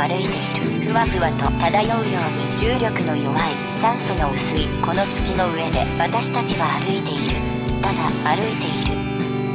歩いている。ふわふわと漂うように重力の弱い酸素の薄いこの月の上で私たちは歩いている。ただ歩いている。